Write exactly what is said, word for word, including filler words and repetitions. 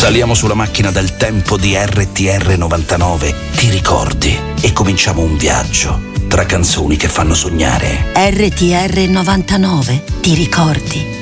Saliamo sulla macchina del tempo di R T R novantanove, ti ricordi? E cominciamo un viaggio tra canzoni che fanno sognare. R T R novantanove, ti ricordi?